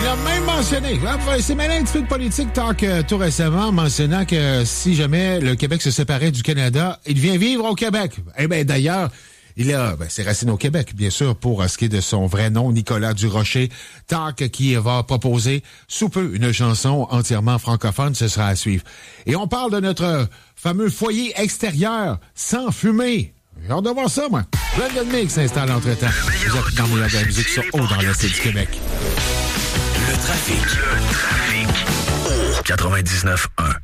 Il a même mentionné, il s'est mêlé un petit peu de politique tout récemment, mentionnant que si jamais le Québec se séparait du Canada, il vient vivre au Québec. Eh bien, d'ailleurs, il a ses racines au Québec, bien sûr, pour ce qui est de son vrai nom, Nicolas Durocher. Talk qui va proposer sous peu une chanson entièrement francophone, ce sera à suivre. Et on parle de notre fameux foyer extérieur sans fumée. J'ai hâte de voir ça, moi. Blended Mix s'installe entre-temps. Vous êtes dans de la musique sur Haut dans l'Est du Québec. Le trafic. Au 99.1.